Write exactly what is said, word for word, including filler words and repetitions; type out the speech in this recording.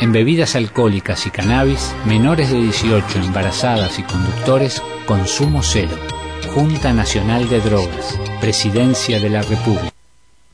En bebidas alcohólicas y cannabis, menores de dieciocho, embarazadas y conductores, consumo cero. Junta Nacional de Drogas, Presidencia de la República.